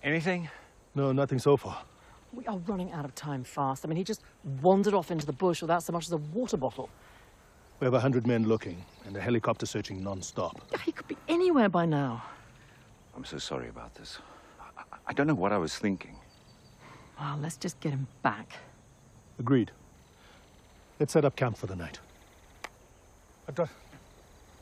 Anything? No, nothing so far. We are running out of time fast. I mean, he just wandered off into the bush without so much as a water bottle. We have 100 men looking, and a helicopter searching non-stop. He could be anywhere by now. I'm so sorry about this. I don't know what I was thinking. Well, let's just get him back. Agreed. Let's set up camp for the night.